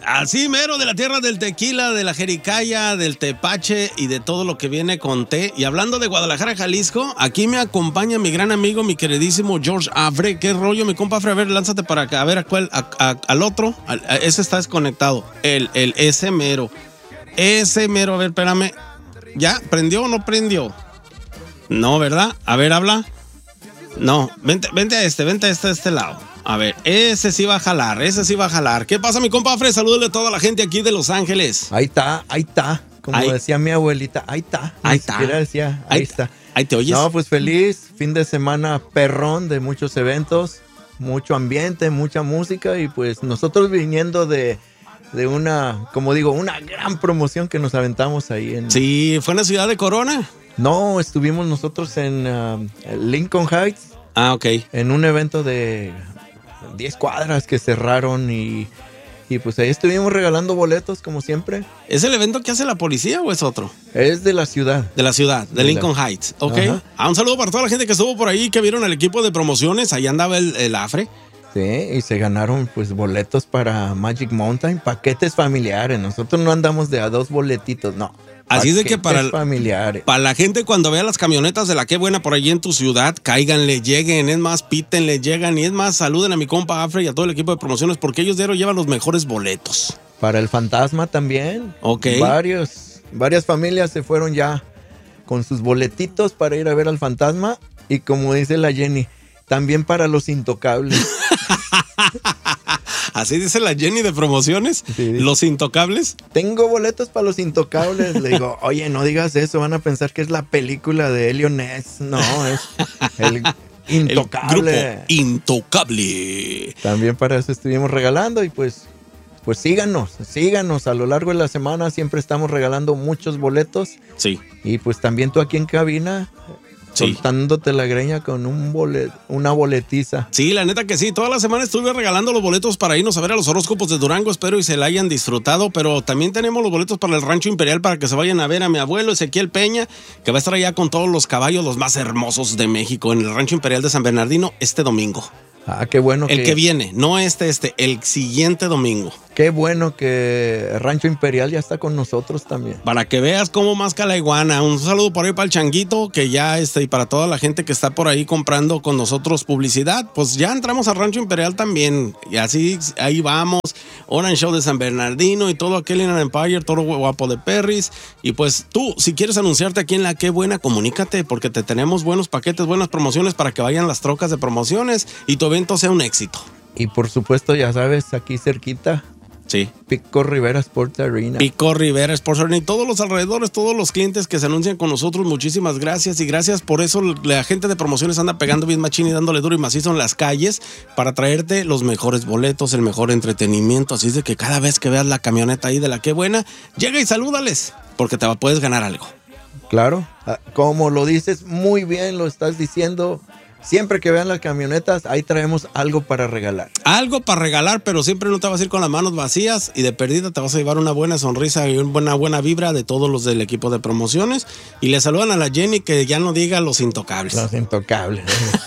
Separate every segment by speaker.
Speaker 1: Así mero, de la tierra del tequila, de la jericaya, del tepache y de todo lo que viene con té. Y hablando de Guadalajara, Jalisco, aquí me acompaña mi gran amigo, mi queridísimo George Afre. ¿Qué rollo, mi compa Afre? A ver, lánzate para acá. A ver, al otro. Ese está desconectado. Ese mero. Ese mero, a ver, espérame. ¿Ya? ¿Prendió o no prendió? No, ¿verdad? A ver, habla. No, vente a este lado. A ver, ese sí va a jalar. ¿Qué pasa, mi compa Afre? Salúdale a toda la gente aquí de Los Ángeles.
Speaker 2: Ahí está. Como decía mi abuelita, ahí está. Ahí está.
Speaker 1: Ahí te oyes.
Speaker 2: No, pues feliz fin de semana perrón de muchos eventos, mucho ambiente, mucha música y pues nosotros viniendo de una, como digo, una gran promoción que nos aventamos ahí en...
Speaker 1: Sí, ¿fue en la ciudad de Corona?
Speaker 2: No, estuvimos nosotros en Lincoln Heights.
Speaker 1: Ah, ok.
Speaker 2: En un evento de 10 cuadras que cerraron y pues ahí estuvimos regalando boletos como siempre.
Speaker 1: ¿Es el evento que hace la policía o es otro?
Speaker 2: Es de la ciudad.
Speaker 1: De la ciudad, de Lincoln Heights, ok. Un saludo para toda la gente que estuvo por ahí, que vieron el equipo de promociones, ahí andaba el Afre.
Speaker 2: Sí, y se ganaron pues boletos para Magic Mountain, paquetes familiares. Nosotros no andamos de a 2 boletitos, no.
Speaker 1: Así es de que para la gente cuando vea las camionetas de la Qué Buena por allí en tu ciudad, cáiganle, lleguen, es más, pítenle, llegan y es más, saluden a mi compa Afre y a todo el equipo de promociones porque ellos diario llevan los mejores boletos.
Speaker 2: Para el Fantasma también.
Speaker 1: Ok.
Speaker 2: Varias familias se fueron ya con sus boletitos para ir a ver al Fantasma y como dice la Jenny, también para los Intocables.
Speaker 1: Así dice la Jenny de promociones, sí. Los Intocables.
Speaker 2: Tengo boletos para los Intocables. Le digo, oye, no digas eso, van a pensar que es la película de Helio Ness. No, es el Intocable.
Speaker 1: El grupo Intocable.
Speaker 2: También para eso estuvimos regalando y pues síganos a lo largo de la semana. Siempre estamos regalando muchos boletos.
Speaker 1: Sí.
Speaker 2: Y pues también tú aquí en cabina... Sí. Soltándote la greña con una boletiza.
Speaker 1: Sí, la neta que sí. Toda la semana estuve regalando los boletos para irnos a ver a los horóscopos de Durango. Espero y se la hayan disfrutado. Pero también tenemos los boletos para el Rancho Imperial para que se vayan a ver a mi abuelo Ezequiel Peña, que va a estar allá con todos los caballos, los más hermosos de México, en el Rancho Imperial de San Bernardino este domingo.
Speaker 2: Ah, qué bueno.
Speaker 1: El que viene, no el siguiente domingo.
Speaker 2: Qué bueno que Rancho Imperial ya está con nosotros también.
Speaker 1: Para que veas cómo masca la iguana. Un saludo por ahí para el Changuito, que ya y para toda la gente que está por ahí comprando con nosotros publicidad. Pues ya entramos al Rancho Imperial también. Y así, ahí vamos. Orange Show de San Bernardino y todo aquel en Empire, todo guapo de Perris. Y pues tú, si quieres anunciarte aquí en La Qué Buena, comunícate, porque te tenemos buenos paquetes, buenas promociones para que vayan las trocas de promociones y tu evento sea un éxito.
Speaker 2: Y por supuesto, ya sabes, aquí cerquita.
Speaker 1: Sí.
Speaker 2: Pico Rivera Sports Arena.
Speaker 1: Pico Rivera Sports Arena y todos los alrededores, todos los clientes que se anuncian con nosotros, muchísimas gracias. Y gracias por eso la gente de promociones anda pegando bien machín y dándole duro y macizo en las calles para traerte los mejores boletos, el mejor entretenimiento. Así es de que cada vez que veas la camioneta ahí de La Qué Buena, llega y salúdales, porque te puedes ganar algo.
Speaker 2: Claro, como lo dices muy bien, lo estás diciendo. Siempre que vean las camionetas, ahí traemos algo para regalar.
Speaker 1: Algo para regalar, pero siempre no te vas a ir con las manos vacías y de perdida te vas a llevar una buena sonrisa y una buena vibra de todos los del equipo de promociones. Y le saludan a la Jenny, que ya no diga los Intocables.
Speaker 2: Los Intocables.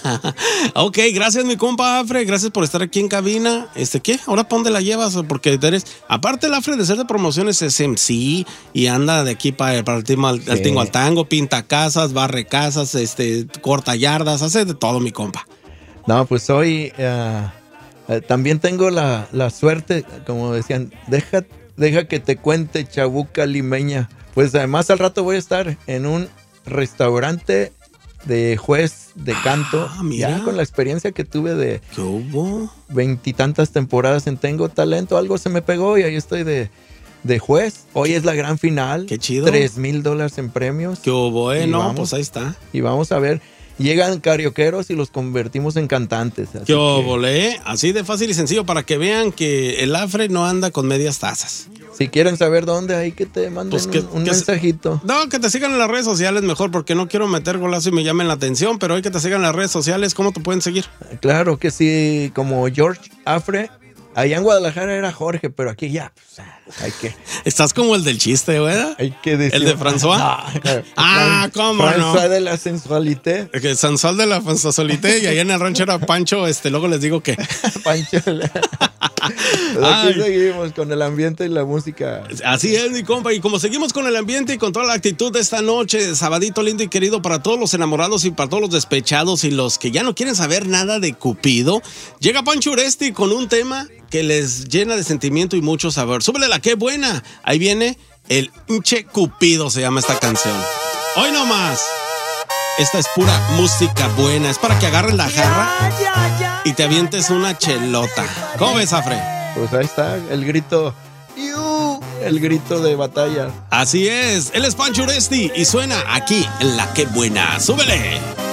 Speaker 1: Ok, gracias mi compa Afre, gracias por estar aquí en cabina. ¿Qué? ¿Ahora pa' dónde la llevas? Porque eres, aparte el Afre de ser de promociones es MC y anda de aquí para el tingo al tango, pinta casas, barre casas, corta yardas, hace de todo mi compa.
Speaker 2: No, pues hoy también tengo la suerte, como decían, deja que te cuente, chabuca limeña. Pues además al rato voy a estar en un restaurante de juez de canto, ya con la experiencia que tuve de 20 y tantas temporadas en Tengo Talento, algo se me pegó y ahí estoy de juez. Hoy es la gran final.
Speaker 1: Qué chido.
Speaker 2: $3,000 en premios.
Speaker 1: Qué bueno, pues ahí está.
Speaker 2: Y vamos a ver. Llegan carioqueros y los convertimos en cantantes.
Speaker 1: ¡Qué volé! Así de fácil y sencillo para que vean que el Afre no anda con medias tazas.
Speaker 2: Si quieren saber dónde, ahí que te manden un mensajito.
Speaker 1: No, que te sigan en las redes sociales mejor, porque no quiero meter golazo y me llamen la atención, pero hay que te sigan en las redes sociales. ¿Cómo te pueden seguir?
Speaker 2: Claro que sí, como George Afre. Allá en Guadalajara era Jorge, pero aquí ya, pues, hay que...
Speaker 1: Estás como el del chiste, ¿verdad?
Speaker 2: Hay que decir...
Speaker 1: ¿El de François? ¿Cómo no?
Speaker 2: François de la sensualité.
Speaker 1: Que Sansal de la sensualité y allá en el rancho era Pancho, luego les digo que...
Speaker 2: Pancho... Aquí seguimos con el ambiente y la música.
Speaker 1: Así es, mi compa. Y como seguimos con el ambiente y con toda la actitud de esta noche, sabadito lindo y querido para todos los enamorados y para todos los despechados y los que ya no quieren saber nada de Cupido, llega Pancho Uresti con un tema que les llena de sentimiento y mucho sabor. Súbele la qué buena. Ahí viene el hinche Cupido, se llama esta canción. Hoy nomás. Esta es pura música buena. Es para que agarres la jarra y te avientes una chelota. ¿Cómo ves, Afre?
Speaker 2: Pues ahí está, el grito. El grito de batalla.
Speaker 1: Así es. Él es Pancho Uresti y suena aquí en La Qué Buena. ¡Súbele!